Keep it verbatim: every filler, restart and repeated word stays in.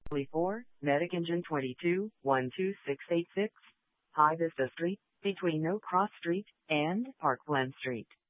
four, Medic Engine twenty-two, one two six eight six, High Vista Street, between No Cross Street and Parkland Street.